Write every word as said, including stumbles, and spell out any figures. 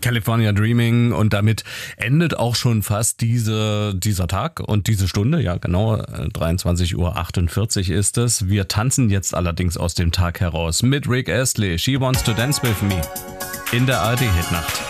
California Dreaming, und damit endet auch schon fast diese, dieser Tag und diese Stunde. Ja, genau, dreiundzwanzig Uhr achtundvierzig ist es. Wir tanzen jetzt allerdings aus dem Tag heraus mit Rick Astley. She Wants to Dance With Me in der A R D-Hitnacht.